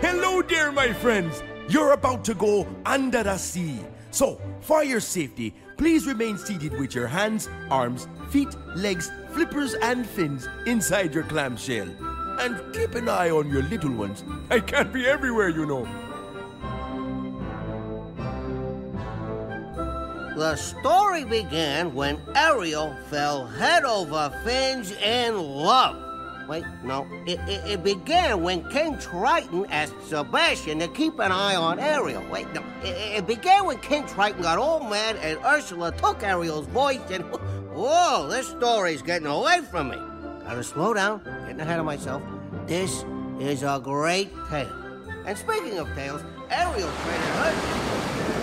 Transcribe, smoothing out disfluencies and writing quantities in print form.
Hello there, my friends. You're about to go under the sea. So, for your safety, please remain seated with your hands, arms, feet, legs, flippers, and fins inside your clamshell. And keep an eye on your little ones. I can't be everywhere, you know. The story began when Ariel fell head over fins in love. Wait, no. It began when King Triton asked Sebastian to keep an eye on Ariel. Wait, no. It began when King Triton got all mad and Ursula took Ariel's voice and... Whoa, this story's getting away from me. Gotta slow down, getting ahead of myself. This is a great tale. And speaking of tales, Ariel traded her...